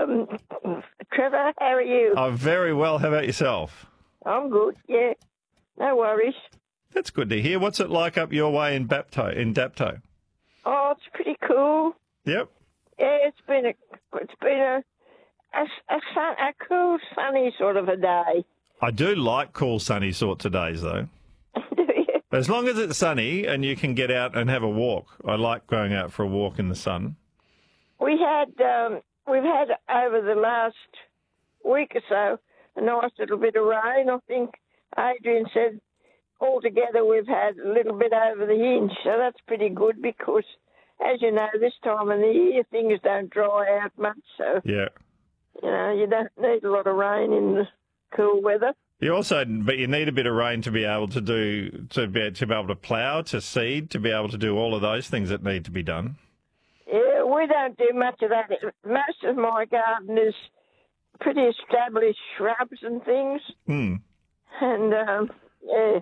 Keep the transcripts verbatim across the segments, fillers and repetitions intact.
Um, Trevor, how are you? I'm very well. How about yourself? I'm good, yeah. No worries. That's good to hear. What's it like up your way in Bapto, in Dapto? Oh, it's pretty cool. Yep. Yeah, it's been a, it's been a, a, a, sun, a cool, sunny sort of a day. I do like cool, sunny sorts of days, though. Do you? As long as it's sunny and you can get out and have a walk. I like going out for a walk in the sun. We had, um, we've had over the last week or so a nice little bit of rain. I think Adrian said altogether we've had a little bit over the inch, so that's pretty good because, as you know, this time of the year things don't dry out much, so Yeah. you know you don't need a lot of rain in the cool weather. You also, but you need a bit of rain to be able to do, to be, to be able to plough, to seed, to be able to do all of those things that need to be done. Yeah, we don't do much of that. Most of my garden is pretty established shrubs and things, Hmm. and um, yeah.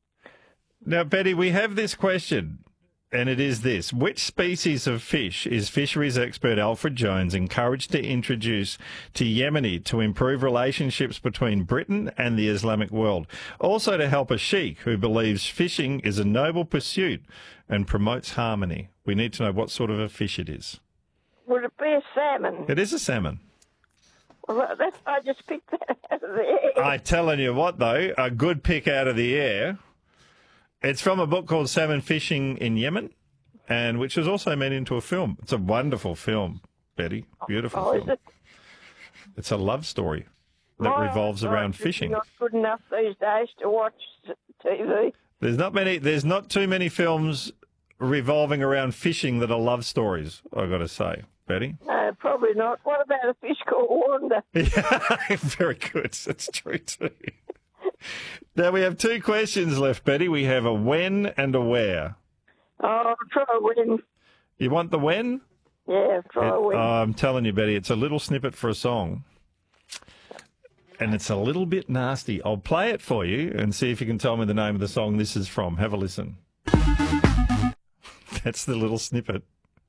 Now, Betty, we have this question, and it is this. Which species of fish is fisheries expert Alfred Jones encouraged to introduce to Yemeni to improve relationships between Britain and the Islamic world? Also to help a sheikh who believes fishing is a noble pursuit and promotes harmony. We need to know what sort of a fish it is. Would it be a salmon? It is a salmon. Well, that's, I just picked that out of the air. I telling you what, though, a good pick out of the air. It's from a book called Salmon Fishing in Yemen, and which was also made into a film. It's a wonderful film, Betty. Beautiful Oh, is film. it? It's a love story that My revolves around eyesight is fishing. Not good enough these days to watch t- T V. There's not many. There's not too many films revolving around fishing that are love stories. I've got to say, Betty. No, probably not. What about a fish called Wanda? Yeah, very good. That's true too. Now we have two questions left, Betty. We have a when and a where. Oh, try a win. You want the when? Yeah, try a It- win. oh, I'm telling you, Betty, it's a little snippet for a song. And it's a little bit nasty. I'll play it for you and see if you can tell me the name of the song this is from. Have a listen. That's the little snippet.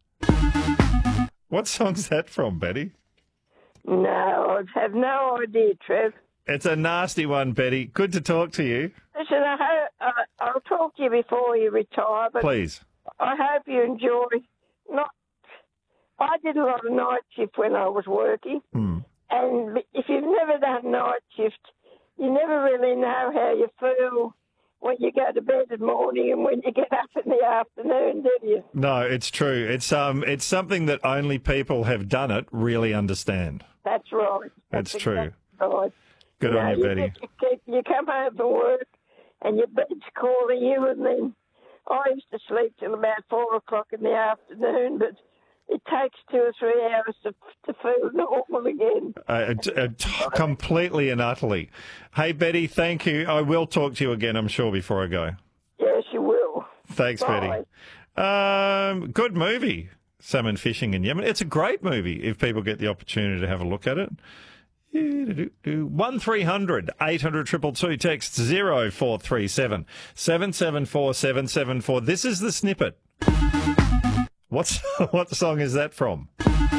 What song's that from, Betty? No, I have no idea, Trev. It's a nasty one, Betty. Good to talk to you. Listen, I hope, I, I'll talk to you before you retire, but Please. I hope you enjoy. Not, I did a lot of night shift when I was working, Hmm. and if you've never done night shift, you never really know how you feel when you go to bed in the morning and when you get up in the afternoon, do you? No, it's true. It's um, it's something that only people have done it really understand. That's right. That's true. exactly right. Good You on know, you, Betty. You, you, you come home from work and your bed's calling you, and then I used to sleep till about four o'clock in the afternoon, but it takes two or three hours to, to feel normal again. Uh, t- uh, t- completely and utterly. Hey, Betty, thank you. I will talk to you again, I'm sure, before I go. Yes, you will. Thanks, Bye. Betty. Um, good movie, Salmon Fishing in Yemen. It's a great movie if people get the opportunity to have a look at it. one three hundred eight hundred two two two, text zero four three seven seven seven four seven seven four. This is the snippet. What's what song is that from?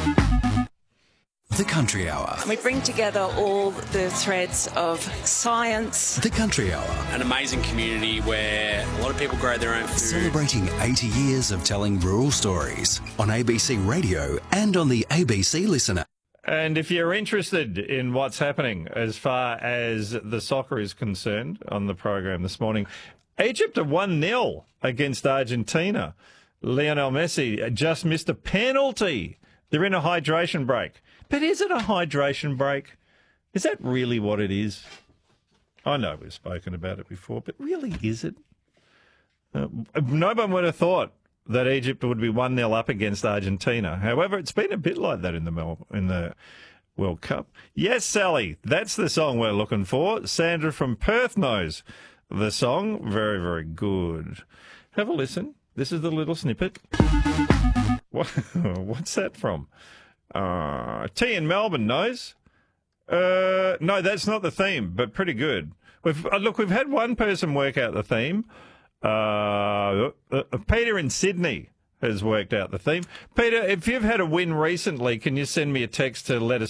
The Country Hour. We bring together all the threads of science. The Country Hour. An amazing community where a lot of people grow their own food. Celebrating eighty years of telling rural stories on A B C Radio and on the A B C Listener. And if you're interested in what's happening as far as the soccer is concerned on the program this morning, Egypt are one nil against Argentina. Lionel Messi just missed a penalty. They're in a hydration break. But is it a hydration break? Is that really what it is? I know we've spoken about it before, but really is it? Uh, no one would have thought that Egypt would be one nil up against Argentina. However, it's been a bit like that in the Mel- in the World Cup. Yes, Sally, that's the song we're looking for. Sandra from Perth knows the song. Very, very good. Have a listen. This is the little snippet. What, what's that from? Uh, T in Melbourne knows. Uh, no, that's not the theme, but pretty good. We've uh, look, we've had one person work out the theme. Uh, uh, Peter in Sydney has worked out the theme. Peter, if you've had a win recently, can you send me a text to let us